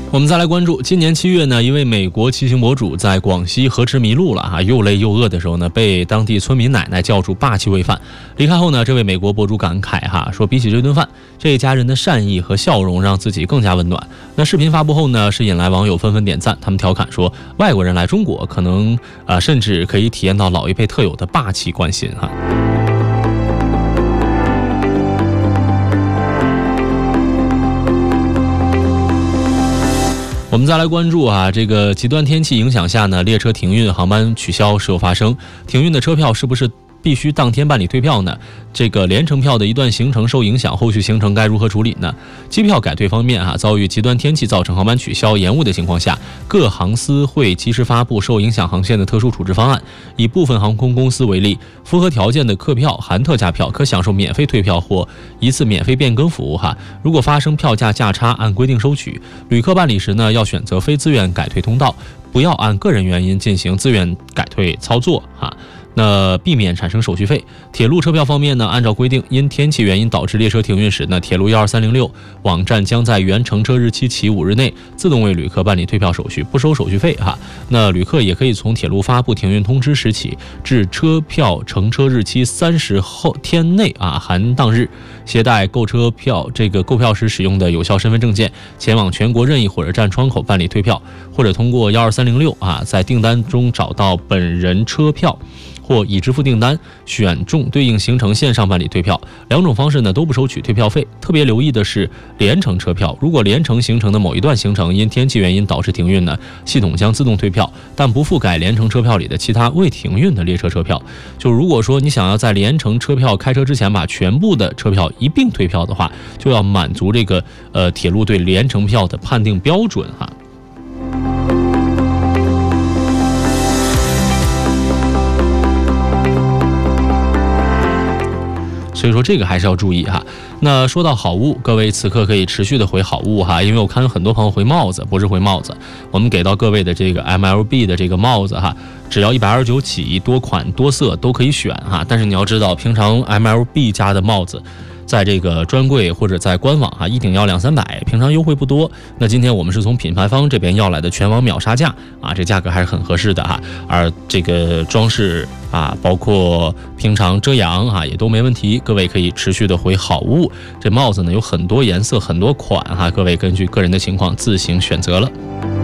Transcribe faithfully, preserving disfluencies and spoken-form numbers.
我们再来关注，今年七月呢，一位美国骑行博主在广西河池迷路了啊，又累又饿的时候呢，被当地村民奶奶叫住霸气喂饭。离开后呢，这位美国博主感慨哈，说比起这顿饭，这一家人的善意和笑容让自己更加温暖。那视频发布后呢，是引来网友纷纷点赞，他们调侃说，外国人来中国可能啊、呃，甚至可以体验到老一辈特有的霸气关心哈。我们再来关注啊，这个极端天气影响下呢，列车停运、航班取消时有发生。停运的车票是不是必须当天办理退票呢？这个连程票的一段行程受影响，后续行程该如何处理呢？机票改退方面啊，遭遇极端天气造成航班取消、延误的情况下，各航司会及时发布受影响航线的特殊处置方案。以部分航空公司为例，符合条件的客票含特价票可享受免费退票或一次免费变更服务哈。如果发生票价价差，按规定收取。旅客办理时呢，要选择非自愿改退通道，不要按个人原因进行自愿改退操作哈。那避免产生手续费。铁路车票方面呢，按照规定，因天气原因导致列车停运时呢，铁路一二三零六网站将在原乘车日期起五日内自动为旅客办理退票手续，不收手续费哈。那旅客也可以从铁路发布停运通知时起至车票乘车日期三十后天内啊，含当日，携带购车票这个购票时使用的有效身份证件，前往全国任意火车站窗口办理退票，或者通过一二三零六啊，在订单中找到本人车票。或已支付订单，选中对应行程线上办理退票，两种方式呢都不收取退票费。特别留意的是连程车票，如果连程行程的某一段行程因天气原因导致停运呢，系统将自动退票，但不覆盖连程车票里的其他未停运的列车车票。就如果说你想要在连程车票开车之前把全部的车票一并退票的话，就要满足这个呃铁路对连程票的判定标准哈。所以说这个还是要注意哈。那说到好物，各位此刻可以持续的回好物哈，因为我看有很多朋友回帽子，不是回帽子，我们给到各位的这个 M L B 的这个帽子哈，只要一百二十九起，多款多色都可以选哈。但是你要知道，平常 M L B 家的帽子，在这个专柜或者在官网哈，一顶要两三百，平常优惠不多。那今天我们是从品牌方这边要来的全网秒杀价啊，这价格还是很合适的哈。而这个装饰啊，包括平常遮阳啊，也都没问题。各位可以持续的回好物。这帽子呢有很多颜色、很多款哈，各位根据个人的情况自行选择了。